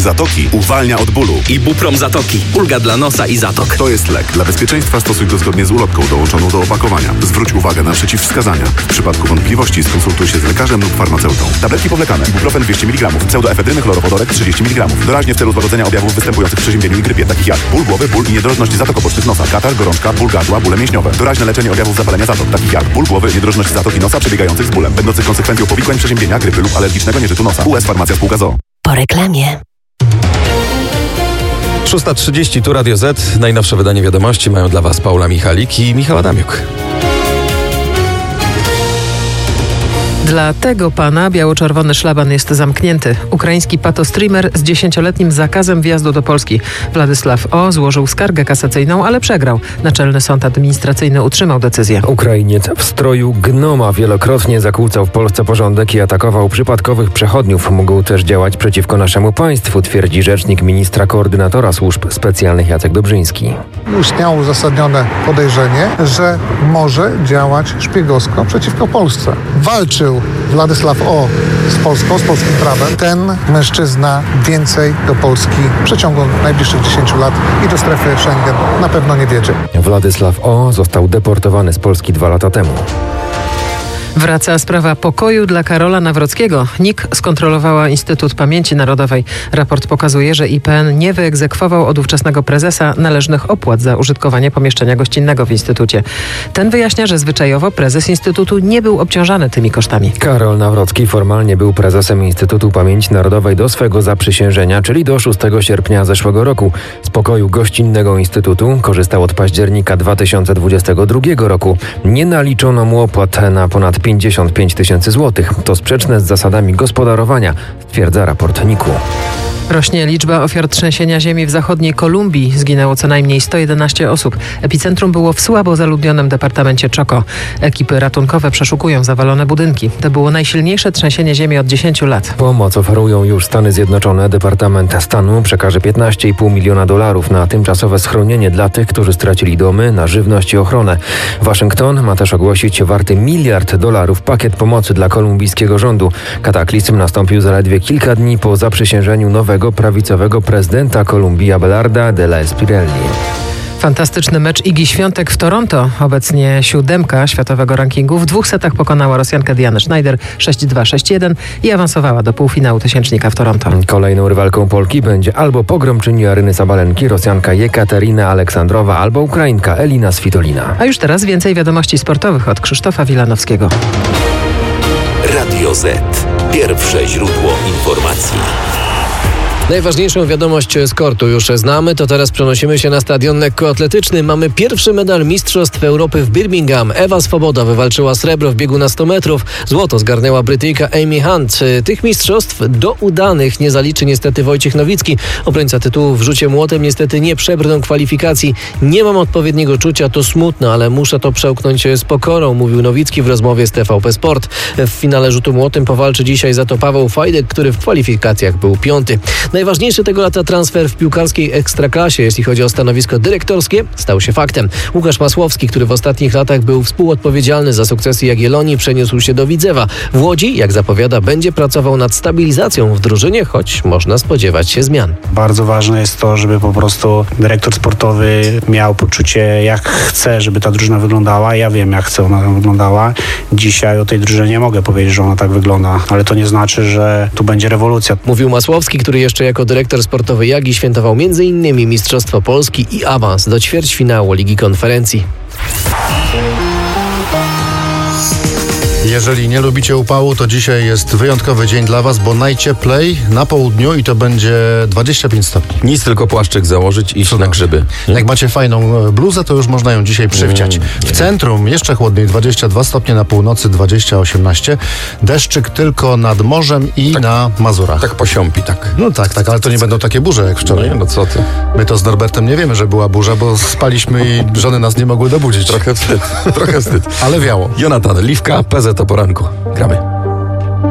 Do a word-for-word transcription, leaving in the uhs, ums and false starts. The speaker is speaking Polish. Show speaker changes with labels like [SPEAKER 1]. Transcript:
[SPEAKER 1] Zatoki uwalnia od bólu.
[SPEAKER 2] Ibuprom Zatoki. Ulga dla nosa i zatok.
[SPEAKER 1] To jest lek. Dla bezpieczeństwa stosuj go zgodnie z ulotką dołączoną do opakowania. Zwróć uwagę na przeciwwskazania. W przypadku wątpliwości skonsultuj się z lekarzem lub farmaceutą. Tabletki powlekane. Ibuprofen dwieście miligramów. Pseudoefedryny chlorowodorek trzydzieści miligramów. Doraźnie w celu złagodzenia objawów występujących w przeziębieniu i grypie, takich jak ból głowy, ból i niedrożność zatok obocznych nosa, katar, gorączka, ból gardła, bóle mięśniowe. Doraźne leczenie objawów zapalenia zatok, takich jak ból głowy, niedrożność zatoki nosa przebiegających z bólem, będących konsekwencją powikłań przeziębienia, grypy lub alergicznego nieżytu nosa. U S Farmacja Spółka z o o.
[SPEAKER 3] Po reklamie.
[SPEAKER 4] szósta trzydzieści, tu Radio Z. Najnowsze wydanie wiadomości mają dla Was Paula Michalik i Michał Adamiuk.
[SPEAKER 5] Dla tego pana biało-czerwony szlaban jest zamknięty. Ukraiński patostreamer z dziesięcioletnim zakazem wjazdu do Polski. Władysław O. złożył skargę kasacyjną, ale przegrał. Naczelny Sąd Administracyjny utrzymał decyzję.
[SPEAKER 6] Ukrainiec w stroju gnoma wielokrotnie zakłócał w Polsce porządek i atakował przypadkowych przechodniów. Mógł też działać przeciwko naszemu państwu, twierdzi rzecznik ministra koordynatora służb specjalnych Jacek Dobrzyński.
[SPEAKER 7] Istniało uzasadnione podejrzenie, że może działać szpiegowsko przeciwko Polsce. Walczył Władysław O. z Polską, z polskim prawem. Ten mężczyzna więcej do Polski w przeciągu najbliższych dziesięciu lat i do strefy Schengen na pewno nie wiedzie.
[SPEAKER 6] Władysław O. został deportowany z Polski dwa lata temu.
[SPEAKER 5] Wraca sprawa pokoju dla Karola Nawrockiego. N I K skontrolowała Instytut Pamięci Narodowej. Raport pokazuje, że I P N nie wyegzekwował od ówczesnego prezesa należnych opłat za użytkowanie pomieszczenia gościnnego w Instytucie. Ten wyjaśnia, że zwyczajowo prezes Instytutu nie był obciążany tymi kosztami.
[SPEAKER 6] Karol Nawrocki formalnie był prezesem Instytutu Pamięci Narodowej do swego zaprzysiężenia, czyli do szóstego sierpnia zeszłego roku. Z pokoju gościnnego Instytutu korzystał od października dwa tysiące dwudziestego drugiego roku. Nie naliczono mu opłat na ponad pięćdziesiąt pięć tysięcy złotych. To sprzeczne z zasadami gospodarowania, stwierdza raport N I K u.
[SPEAKER 5] Rośnie liczba ofiar trzęsienia ziemi w zachodniej Kolumbii. Zginęło co najmniej sto jedenaście osób. Epicentrum było w słabo zaludnionym departamencie Chocó. Ekipy ratunkowe przeszukują zawalone budynki. To było najsilniejsze trzęsienie ziemi od dziesięciu lat.
[SPEAKER 6] Pomoc oferują już Stany Zjednoczone. Departament Stanu przekaże piętnaście i pół miliona dolarów na tymczasowe schronienie dla tych, którzy stracili domy, na żywność i ochronę. Waszyngton ma też ogłosić warty miliard dolarów pakiet pomocy dla kolumbijskiego rządu. Kataklizm nastąpił zaledwie kilka dni po zaprzysiężeniu nowego prawicowego prezydenta Kolumbii Abelarda de la Esprielli.
[SPEAKER 5] Fantastyczny mecz Igi Świątek w Toronto. Obecnie siódemka światowego rankingu. W dwóch setach pokonała Rosjankę Dianę Schneider sześć dwa, sześć jeden i awansowała do półfinału tysięcznika w Toronto.
[SPEAKER 6] Kolejną rywalką Polki będzie albo pogromczyni Aryny Sabalenki, Rosjanka Jekaterina Aleksandrowa, albo Ukrainka Elina Svitolina.
[SPEAKER 5] A już teraz więcej wiadomości sportowych od Krzysztofa Wilanowskiego.
[SPEAKER 8] Radio Z. Pierwsze źródło informacji.
[SPEAKER 9] Najważniejszą wiadomość z kortu już znamy, to teraz przenosimy się na stadion lekkoatletyczny. Mamy pierwszy medal Mistrzostw Europy w Birmingham. Ewa Swoboda wywalczyła srebro w biegu na sto metrów. Złoto zgarnęła Brytyjka Amy Hunt. Tych mistrzostw do udanych nie zaliczy niestety Wojciech Nowicki. Obrońca tytułu w rzucie młotem niestety nie przebrnął kwalifikacji. Nie mam odpowiedniego czucia, to smutne, ale muszę to przełknąć z pokorą, mówił Nowicki w rozmowie z T V P Sport. W finale rzutu młotem powalczy dzisiaj za to Paweł Fajdek, który w kwalifikacjach był piąty. Najważniejszy tego lata transfer w piłkarskiej ekstraklasie, jeśli chodzi o stanowisko dyrektorskie, stał się faktem. Łukasz Masłowski, który w ostatnich latach był współodpowiedzialny za sukcesy Jagiellonii, przeniósł się do Widzewa. W Łodzi, jak zapowiada, będzie pracował nad stabilizacją w drużynie, choć można spodziewać się zmian.
[SPEAKER 10] Bardzo ważne jest to, żeby po prostu dyrektor sportowy miał poczucie, jak chce, żeby ta drużyna wyglądała. Ja wiem, jak chce ona wyglądała. Dzisiaj o tej drużynie nie mogę powiedzieć, że ona tak wygląda, ale to nie znaczy, że tu będzie rewolucja.
[SPEAKER 9] Mówił Masłowski, który jeszcze jako dyrektor sportowy Jagi świętował między innymi Mistrzostwo Polski i awans do ćwierćfinału Ligi Konferencji.
[SPEAKER 11] Jeżeli nie lubicie upału, to dzisiaj jest wyjątkowy dzień dla Was, bo najcieplej na południu i to będzie dwadzieścia pięć stopni.
[SPEAKER 4] Nic, tylko płaszczyk założyć i iść na grzyby.
[SPEAKER 11] Jak macie fajną bluzę, to już można ją dzisiaj przywdziać. W centrum jeszcze chłodniej, dwadzieścia dwa stopnie, na północy dwadzieścia osiemnaście. Deszczyk tylko nad morzem i tak, na Mazurach.
[SPEAKER 4] Tak posiąpi, tak.
[SPEAKER 11] No tak, tak, ale to nie będą takie burze jak wczoraj.
[SPEAKER 4] No, no co ty?
[SPEAKER 11] My to z Norbertem nie wiemy, że była burza, bo spaliśmy i żony nas nie mogły dobudzić.
[SPEAKER 4] Trochę wstyd, trochę wstyd.
[SPEAKER 11] Ale wiało.
[SPEAKER 4] Jonatan, Liwka, P Z o poranku. Gramy.